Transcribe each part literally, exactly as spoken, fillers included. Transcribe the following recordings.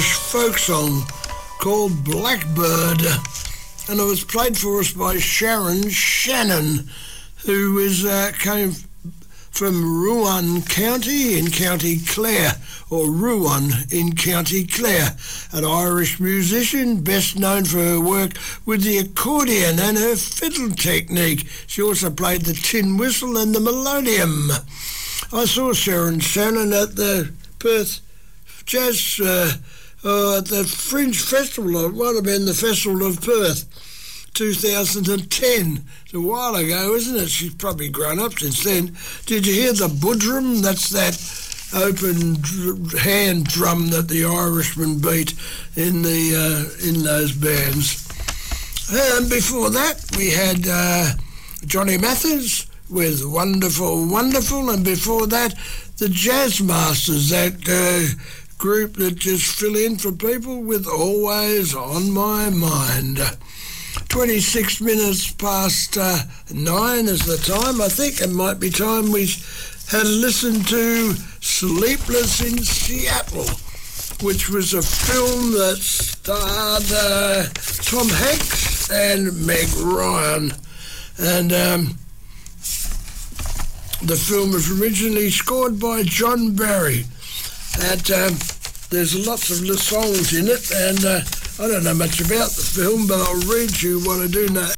Irish folk song called Blackbird, and it was played for us by Sharon Shannon, who is uh, came from Rowan County in County Clare, or Rowan in County Clare, an Irish musician best known for her work with the accordion and her fiddle technique. She also played the tin whistle and the melodeon. I saw Sharon Shannon at the Perth Jazz, uh, uh, at the Fringe Festival, it might have been the Festival of Perth, two thousand ten. It's a while ago, isn't it? She's probably grown up since then. Did you hear the budrum? That's that open dr- hand drum that the Irishmen beat in the uh, in those bands. And before that, we had uh, Johnny Mathis with Wonderful, Wonderful, and before that, the Jazz Masters, that uh, group that just fill in for people with Always on My Mind. twenty-six minutes past uh, nine is the time. I think it might be time we had listened to Sleepless in Seattle, which was a film that starred uh, Tom Hanks and Meg Ryan. And um, the film was originally scored by John Barry. And um, there's lots of little songs in it, and uh, I don't know much about the film, but I'll read you what I do know.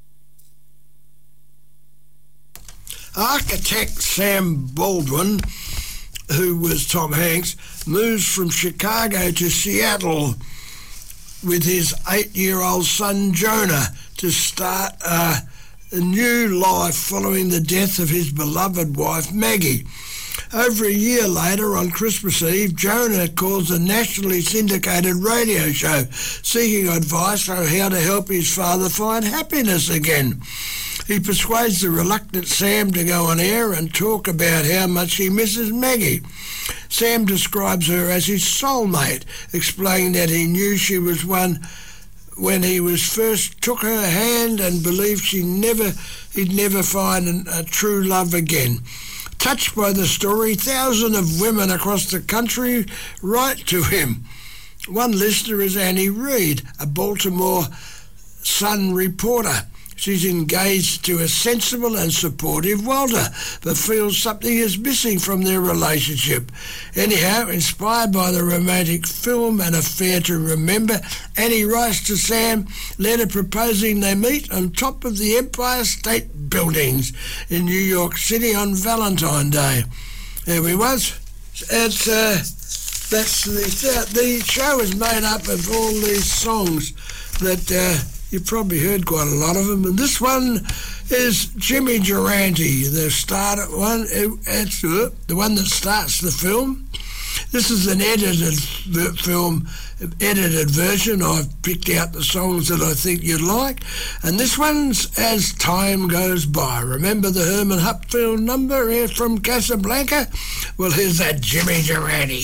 Architect Sam Baldwin, who was Tom Hanks, moves from Chicago to Seattle with his eight-year-old son Jonah to start uh, a new life following the death of his beloved wife Maggie. Over a year later, on Christmas Eve, Jonah calls a nationally syndicated radio show seeking advice on how to help his father find happiness again. He persuades the reluctant Sam to go on air and talk about how much he misses Maggie. Sam describes her as his soulmate, explaining that he knew she was one when he was first took her hand and believed she never, he'd never find a true love again. Touched by the story, thousands of women across the country write to him. One listener is Annie Reed, a Baltimore Sun reporter. She's engaged to a sensible and supportive Walter, but feels something is missing from their relationship. Anyhow, inspired by the romantic film An Affair to Remember, Annie writes to Sam, letter proposing they meet on top of the Empire State Buildings in New York City on Valentine's Day. There we was. It's uh, that's the the show is made up of all these songs that. Uh, You've probably heard quite a lot of them. And this one is Jimmy Durante, the starter one. It's uh, the one that starts the film. This is an edited film, edited version. I've picked out the songs that I think you'd like. And this one's As Time Goes By. Remember the Herman Hupfield number here from Casablanca? Well, here's that Jimmy Durante.